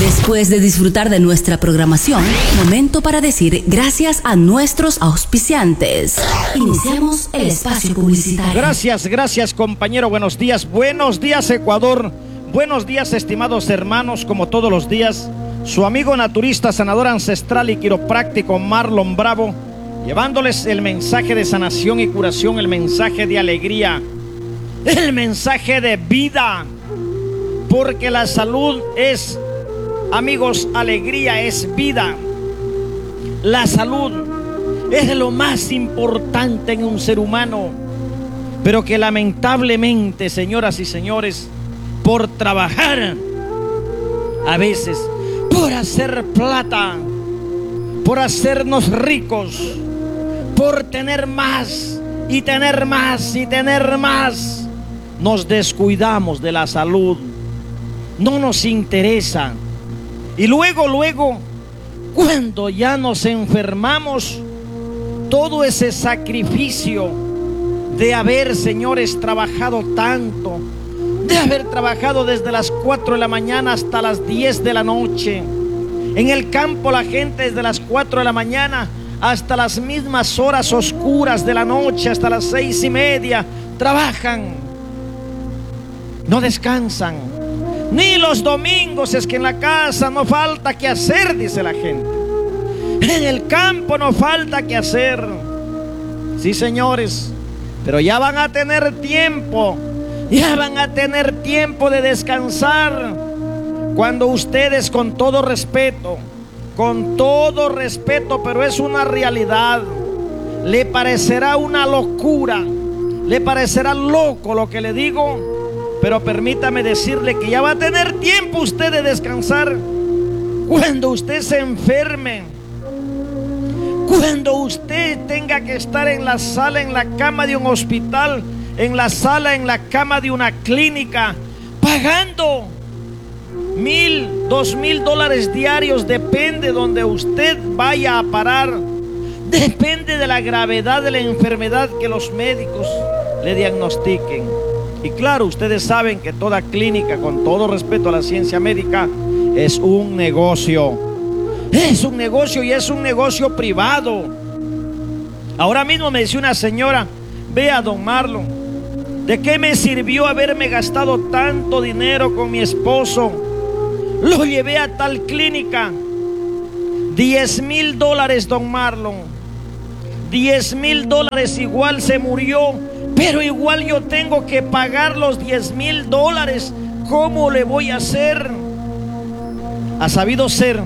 Después de disfrutar de nuestra programación, momento para decir gracias a nuestros auspiciantes. Iniciamos el espacio publicitario. Gracias compañero, buenos días Ecuador, buenos días estimados hermanos, como todos los días, su amigo naturista, sanador ancestral y quiropráctico Marlon Bravo, llevándoles el mensaje de sanación y curación, el mensaje de alegría, el mensaje de vida, porque la salud es, amigos, alegría, es vida. La salud es lo más importante en un ser humano, pero que lamentablemente, señoras y señores, por trabajar, a veces, por hacer plata, por hacernos ricos, por tener más y tener más y tener más, nos descuidamos de la salud. No nos interesa. Y luego, cuando ya nos enfermamos, todo ese sacrificio de haber, señores, trabajado tanto, de haber trabajado desde las 4 de la mañana hasta las 10 de la noche. En el campo la gente desde las 4 de la mañana hasta las mismas horas oscuras de la noche, hasta las 6:30, trabajan, no descansan. Ni los domingos, es que en la casa no falta que hacer, dice la gente. En el campo no falta que hacer. Sí, señores, pero ya van a tener tiempo, ya van a tener tiempo de descansar. Cuando ustedes, con todo respeto, pero es una realidad, le parecerá una locura, le parecerá loco lo que le digo, pero permítame decirle que ya va a tener tiempo usted de descansar. Cuando usted se enferme, cuando usted tenga que estar en la sala, en la cama de un hospital, en la sala, en la cama de una clínica, pagando $1,000, $2,000 diarios, depende donde usted vaya a parar, depende de la gravedad de la enfermedad que los médicos le diagnostiquen. Y claro, ustedes saben que toda clínica, con todo respeto a la ciencia médica, es un negocio. Es un negocio y es un negocio privado. Ahora mismo me decía una señora: vea, don Marlon, ¿de qué me sirvió haberme gastado tanto dinero con mi esposo? Lo llevé a tal clínica, $10,000, don Marlon, $10,000, igual se murió, pero igual yo tengo que pagar los $10,000. ¿Cómo le voy a hacer? Ha sabido ser.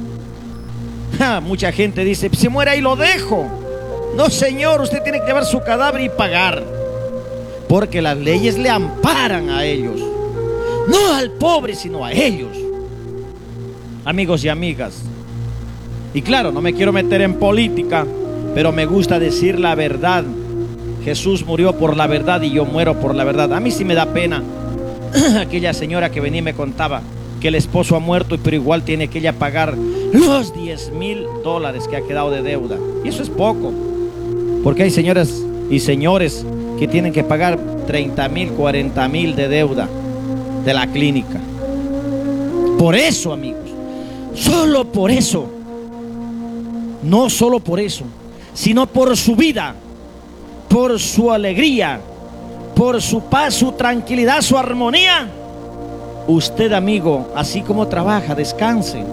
Mucha gente dice: si muere ahí lo dejo. No, señor, usted tiene que llevar su cadáver y pagar, porque las leyes le amparan a ellos, no al pobre, sino a ellos. Amigos y amigas, y claro, no me quiero meter en política, pero me gusta decir la verdad. Jesús murió por la verdad y yo muero por la verdad. A mí sí me da pena aquella señora que venía y me contaba que el esposo ha muerto, pero igual tiene que ella pagar los $10,000 que ha quedado de deuda. Y eso es poco, porque hay señoras y señores que tienen que pagar $30,000, $40,000 de deuda de la clínica. Por eso, amigos, solo por eso, no solo por eso, sino por su vida, por su alegría, por su paz, su tranquilidad, su armonía, usted, amigo, así como trabaja, descanse,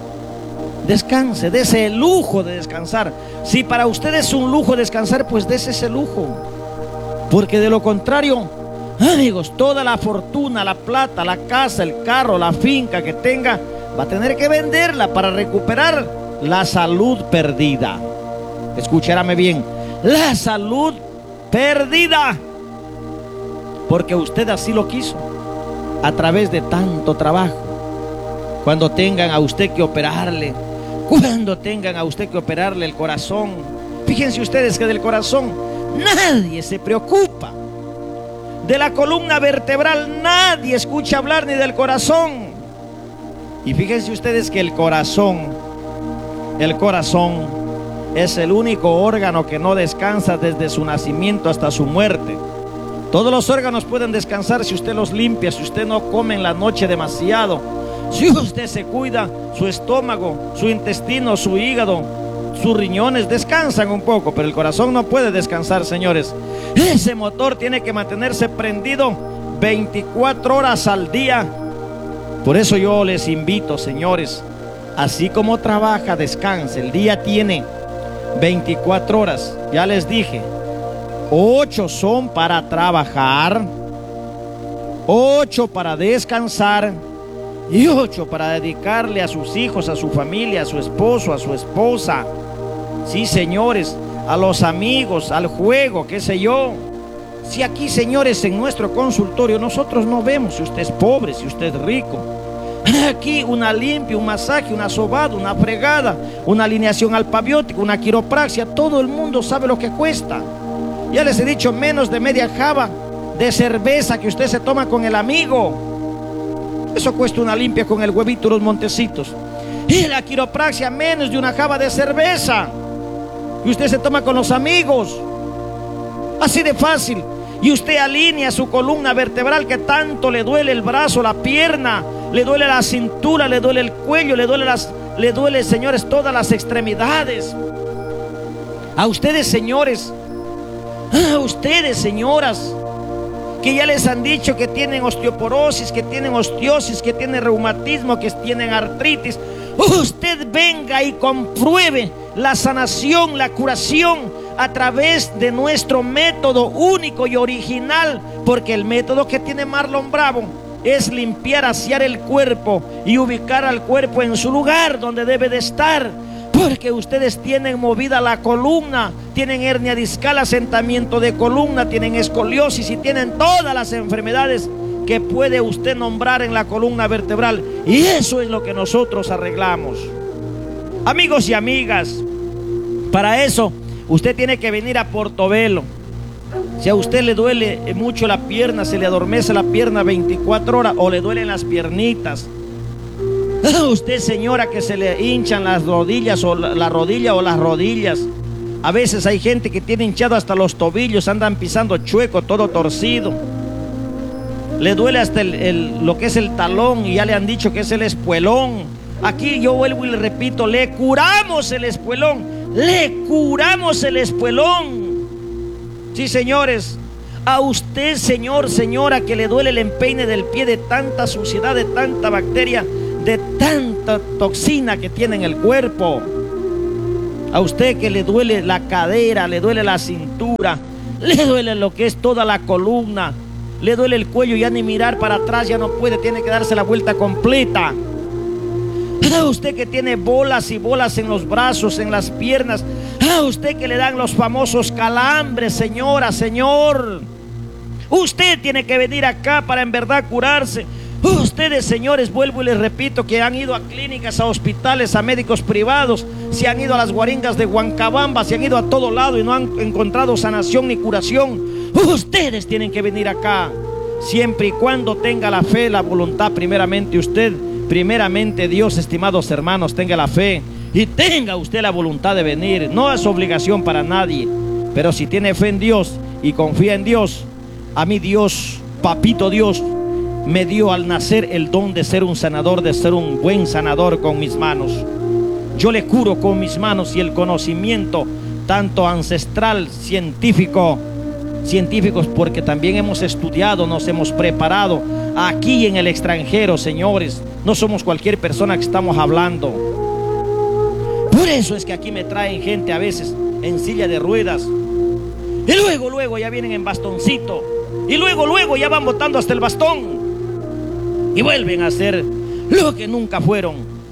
dese el lujo de descansar. Si para usted es un lujo descansar, pues dese ese lujo, porque de lo contrario, amigos, toda la fortuna, la plata, la casa, el carro, la finca que tenga, va a tener que venderla para recuperar la salud perdida. Escúchame bien, la salud perdida, porque usted así lo quiso, a través de tanto trabajo. Cuando tengan a usted que operarle, el corazón, fíjense ustedes que del corazón nadie se preocupa, de la columna vertebral nadie escucha hablar, ni del corazón. Y fíjense ustedes que el corazón es el único órgano que no descansa desde su nacimiento hasta su muerte. Todos los órganos pueden descansar si usted los limpia, si usted no come en la noche demasiado, Si usted se cuida, su estómago, su intestino, su hígado, sus riñones descansan un poco, pero el corazón no puede descansar, señores. Ese motor tiene que mantenerse prendido 24 horas al día. Por eso yo les invito, señores, así como trabaja, descanse. El día tiene 24 horas, ya les dije, 8 son para trabajar, 8 para descansar y 8 para dedicarle a sus hijos, a su familia, a su esposo, a su esposa. Sí, señores, a los amigos, al juego, qué sé yo. Si aquí, señores, en nuestro consultorio nosotros no vemos si usted es pobre, si usted es rico. Aquí una limpia, un masaje, una sobada, una fregada, una alineación alfabiótica, una quiropraxia, todo el mundo sabe lo que cuesta. Ya les he dicho, menos de media java de cerveza que usted se toma con el amigo, eso cuesta una limpia con el huevito y los montecitos. Y la quiropraxia, menos de una java de cerveza que usted se toma con los amigos. Así de fácil. Y usted alinea su columna vertebral que tanto le duele el brazo, la pierna, le duele la cintura, le duele el cuello, le duele, señores, todas las extremidades. A ustedes, señores, a ustedes, señoras, que ya les han dicho que tienen osteoporosis, que tienen osteosis, que tienen reumatismo, que tienen artritis, usted venga y compruebe la sanación, la curación a través de nuestro método único y original, porque el método que tiene Marlon Bravo es limpiar, asear el cuerpo y ubicar al cuerpo en su lugar donde debe de estar, porque ustedes tienen movida la columna, tienen hernia discal, asentamiento de columna, tienen escoliosis y tienen todas las enfermedades que puede usted nombrar en la columna vertebral, y eso es lo que nosotros arreglamos. Amigos y amigas, para eso usted tiene que venir a Portobelo. Si a usted le duele mucho la pierna, se le adormece la pierna 24 horas o le duelen las piernitas. A usted, señora, que se le hinchan las rodillas o la rodilla o las rodillas. A veces hay gente que tiene hinchado hasta los tobillos, andan pisando chueco, todo torcido. Le duele hasta lo que es el talón y ya le han dicho que es el espuelón. Aquí yo vuelvo y le repito, le curamos el espuelón. Le curamos el espuelón. Sí, señores, a usted, señor, señora, que le duele el empeine del pie de tanta suciedad, de tanta bacteria, de tanta toxina que tiene en el cuerpo. A usted que le duele la cadera, le duele la cintura, le duele lo que es toda la columna, le duele el cuello, ya ni mirar para atrás ya no puede, tiene que darse la vuelta completa. A usted que tiene bolas y bolas en los brazos, en las piernas, a usted que le dan los famosos calambres, señora, señor, usted tiene que venir acá para en verdad curarse. Ustedes, señores, vuelvo y les repito, que han ido a clínicas, a hospitales, a médicos privados, se han ido a las guaringas de Huancabamba, se han ido a todo lado y no han encontrado sanación ni curación. Ustedes tienen que venir acá, siempre y cuando tenga la fe, la voluntad, primeramente usted, primeramente Dios, estimados hermanos, tenga la fe y tenga usted la voluntad de venir. No es obligación para nadie, pero si tiene fe en Dios y confía en Dios, a mí Dios, papito Dios, me dio al nacer el don de ser un sanador, de ser un buen sanador con mis manos. Yo le curo con mis manos y el conocimiento, tanto ancestral, científicos, porque también hemos estudiado, nos hemos preparado aquí en el extranjero, señores. No somos cualquier persona que estamos hablando. Por eso es que aquí me traen gente a veces en silla de ruedas y luego ya vienen en bastoncito y luego ya van botando hasta el bastón y vuelven a hacer lo que nunca fueron.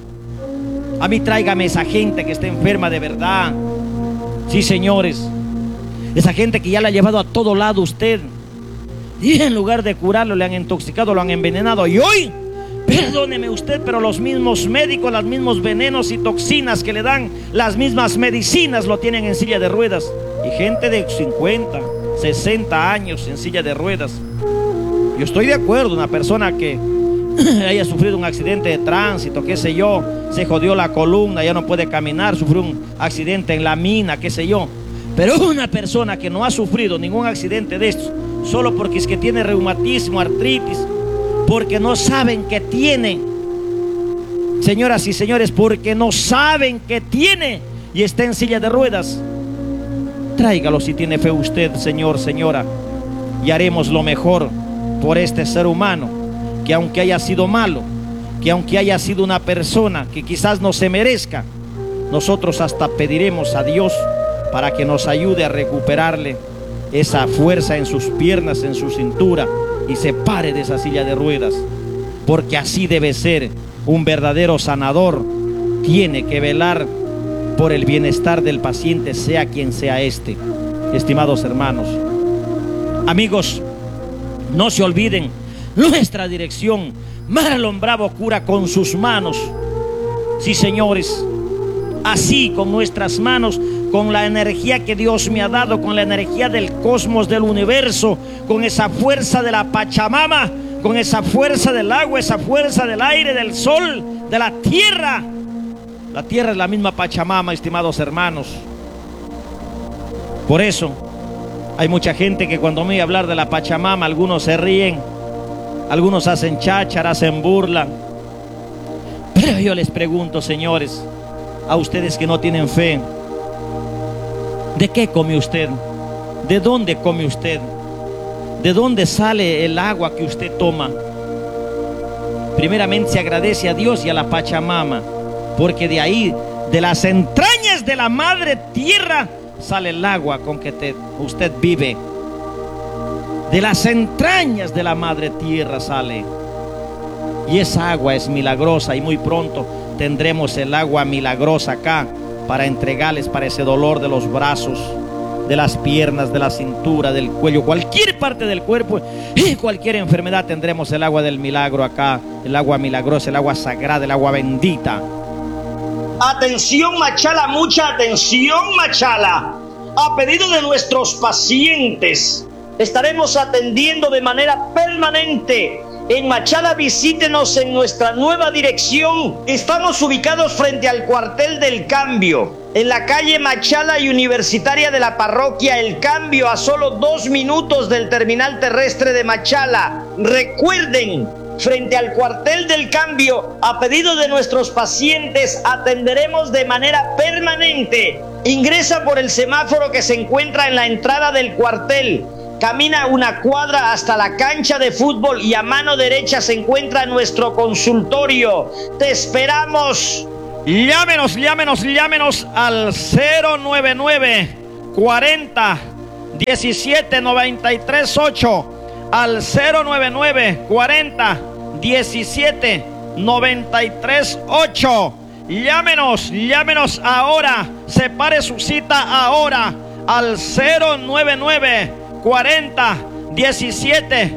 A mí tráigame esa gente que está enferma de verdad. Sí, señores, esa gente que ya la ha llevado a todo lado usted y en lugar de curarlo le han intoxicado, lo han envenenado. Y hoy, perdóneme usted, pero los mismos médicos, los mismos venenos y toxinas que le dan, las mismas medicinas lo tienen en silla de ruedas. Y gente de 50, 60 años en silla de ruedas. Yo estoy de acuerdo, una persona que haya sufrido un accidente de tránsito, qué sé yo, se jodió la columna, ya no puede caminar, sufrió un accidente en la mina, qué sé yo. Pero una persona que no ha sufrido ningún accidente de estos, solo porque es que tiene reumatismo, artritis, porque no saben que tiene señoras y señores, porque no saben que tiene y está en silla de ruedas. Tráigalo si tiene fe usted, señor, señora, y haremos lo mejor por este ser humano, que aunque haya sido malo, que aunque haya sido una persona que quizás no se merezca, nosotros hasta pediremos a Dios para que nos ayude a recuperarle esa fuerza en sus piernas, en su cintura, y se pare de esa silla de ruedas, porque así debe ser. Un verdadero sanador tiene que velar por el bienestar del paciente, sea quien sea este. Estimados hermanos, amigos, no se olviden nuestra dirección. Marlon Bravo cura con sus manos. Sí, señores, así con nuestras manos, con la energía que Dios me ha dado, con la energía del cosmos, del universo, con esa fuerza de la Pachamama, con esa fuerza del agua, esa fuerza del aire, del sol, de la tierra. La tierra es la misma Pachamama, estimados hermanos. Por eso hay mucha gente que cuando me oye hablar de la Pachamama, algunos se ríen, algunos hacen cháchara, hacen burla. Pero yo les pregunto, señores, a ustedes que no tienen fe, ¿de qué come usted? ¿De dónde come usted? ¿De dónde sale el agua que usted toma? Primeramente se agradece a Dios y a la Pachamama, porque de ahí, de las entrañas de la madre tierra, sale el agua con que usted vive. De las entrañas de la madre tierra sale. Y esa agua es milagrosa, y muy pronto tendremos el agua milagrosa acá para entregarles para ese dolor de los brazos, de las piernas, de la cintura, del cuello, cualquier parte del cuerpo y cualquier enfermedad. Tendremos el agua del milagro acá, el agua milagrosa, el agua sagrada, el agua bendita. Atención Machala, mucha atención Machala. A pedido de nuestros pacientes, estaremos atendiendo de manera permanente. En Machala visítenos en nuestra nueva dirección. Estamos ubicados frente al cuartel del Cambio, en la calle Machala y Universitaria de la parroquia El Cambio, a solo 2 minutos del terminal terrestre de Machala. Recuerden, frente al cuartel del Cambio, a pedido de nuestros pacientes, atenderemos de manera permanente. Ingresa por el semáforo que se encuentra en la entrada del cuartel. Camina 1 cuadra hasta la cancha de fútbol y a mano derecha se encuentra nuestro consultorio. ¡Te esperamos! Llámenos al 099 40 17 93 8, al 099 40 17 93 8. Llámenos ahora, separe su cita ahora al 099 40 17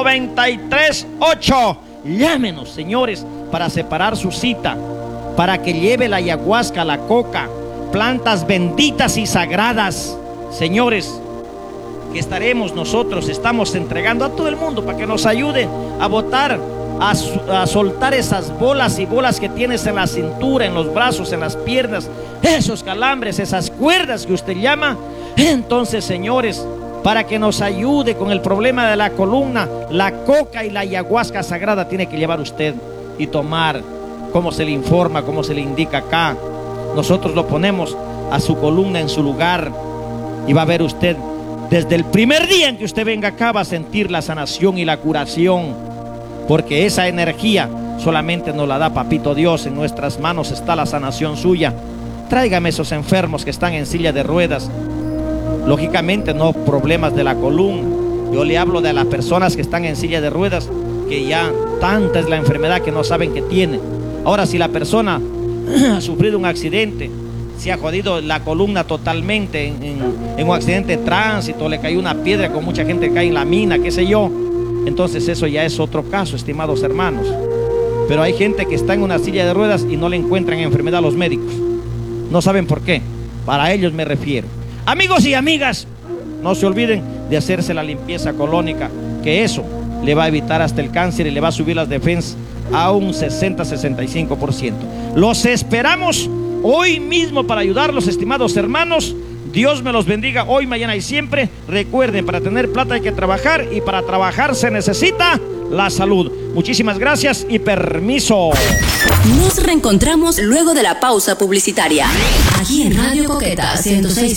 93 8. Llámenos, señores, para separar su cita, para que lleve la ayahuasca, la coca, plantas benditas y sagradas, señores, que estamos entregando a todo el mundo para que nos ayude a botar, a soltar esas bolas y bolas que tienes en la cintura, en los brazos, en las piernas, esos calambres, esas cuerdas que usted llama. Entonces, señores, para que nos ayude con el problema de la columna, la coca y la ayahuasca sagrada tiene que llevar usted y tomar como se le informa, como se le indica acá. Nosotros lo ponemos a su columna en su lugar y va a ver usted, desde el primer día en que usted venga acá, va a sentir la sanación y la curación, porque esa energía solamente nos la da Papito Dios. En nuestras manos está la sanación suya. Tráigame esos enfermos que están en silla de ruedas, lógicamente no problemas de la columna. Yo le hablo de las personas que están en silla de ruedas, que ya tanta es la enfermedad que no saben que tiene. Ahora, si la persona ha sufrido un accidente, se ha jodido la columna totalmente en un accidente de tránsito, le cayó una piedra, con mucha gente cae en la mina, qué sé yo, entonces eso ya es otro caso, estimados hermanos. Pero hay gente que está en una silla de ruedas y no le encuentran enfermedad a los médicos. No saben por qué. Para ellos me refiero. Amigos y amigas, no se olviden de hacerse la limpieza colónica, que eso le va a evitar hasta el cáncer y le va a subir las defensas a un 60-65%. Los esperamos hoy mismo para ayudarlos, estimados hermanos. Dios me los bendiga hoy, mañana y siempre. Recuerden, para tener plata hay que trabajar, y para trabajar se necesita la salud. Muchísimas gracias y permiso. Nos reencontramos luego de la pausa publicitaria. Aquí en Radio Coqueta 106.